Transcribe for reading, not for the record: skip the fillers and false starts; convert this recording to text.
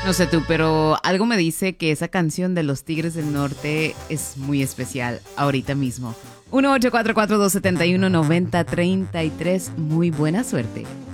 No sé tú, pero algo me dice que esa canción de los Tigres del Norte es muy especial ahorita mismo. 1-844-271-9033. Muy buena suerte.